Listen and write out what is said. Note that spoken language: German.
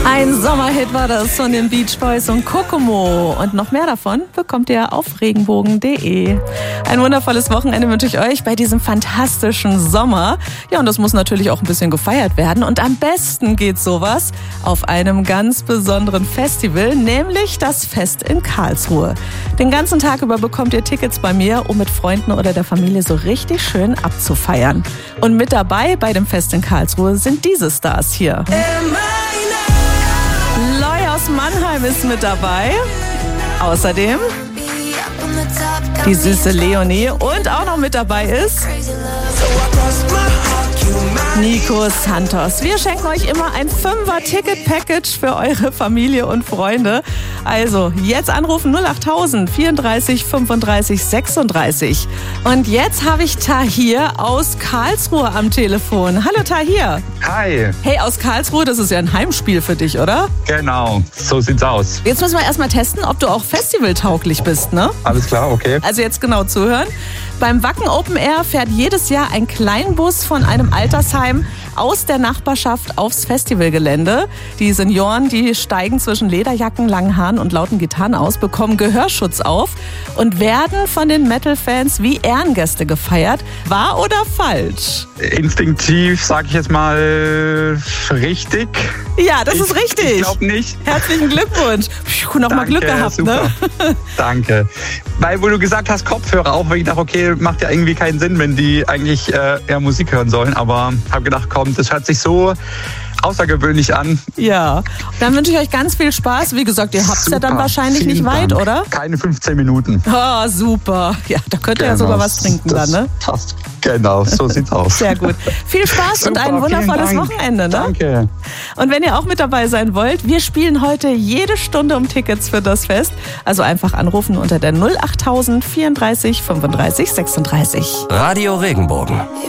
Ein Sommerhit war das von den Beach Boys und Kokomo. Und noch mehr davon bekommt ihr auf regenbogen.de. Ein wundervolles Wochenende wünsche ich euch bei diesem fantastischen Sommer. Ja, und das muss natürlich auch ein bisschen gefeiert werden. Und am besten geht sowas auf einem ganz besonderen Festival, nämlich das Fest in Karlsruhe. Den ganzen Tag über bekommt ihr Tickets bei mir, um mit Freunden oder der Familie so richtig schön abzufeiern. Und mit dabei bei dem Fest in Karlsruhe sind diese Stars hier. Loy aus Mannheim ist mit dabei. Außerdem die süße Leonie und auch noch mit dabei ist Nico Santos. Wir schenken euch immer ein 5er-Ticket-Package für eure Familie und Freunde. Also jetzt anrufen 08000 34 35 36. Und jetzt habe ich Tahir aus Karlsruhe am Telefon. Hallo Tahir. Hi. Hey, aus Karlsruhe, das ist ja ein Heimspiel für dich, oder? Genau, so sieht's aus. Jetzt müssen wir erstmal testen, ob du auch festivaltauglich bist, ne? Alles klar, okay. Also jetzt genau zuhören. Beim Wacken Open Air fährt jedes Jahr ein Kleinbus von einem Altersheim aus der Nachbarschaft aufs Festivalgelände. Die Senioren, die steigen zwischen Lederjacken, langen Haaren und lauten Gitarren aus, bekommen Gehörschutz auf und werden von den Metal-Fans wie Ehrengäste gefeiert. Wahr oder falsch? Instinktiv sage ich jetzt mal richtig. Ja, das ist richtig. Ich glaube nicht. Herzlichen Glückwunsch. Nochmal Glück gehabt, super. Ne? Danke. Weil, wo du gesagt hast, Kopfhörer auch, weil ich dachte, okay, macht ja irgendwie keinen Sinn, wenn die eigentlich eher Musik hören sollen. Aber habe gedacht, komm, das hört sich so außergewöhnlich an. Ja, dann wünsche ich euch ganz viel Spaß. Wie gesagt, ihr habt es ja dann wahrscheinlich nicht weit, oder? Keine 15 Minuten. Oh, super. Ja, da könnt ihr ja sogar was trinken dann, ne? Passt. Genau, so sieht's aus. Sehr gut. Viel Spaß und ein wundervolles Wochenende, ne? Danke. Und wenn ihr auch mit dabei sein wollt, wir spielen heute jede Stunde um Tickets für das Fest. Also einfach anrufen unter der 08000 34 35 36. Radio Regenbogen.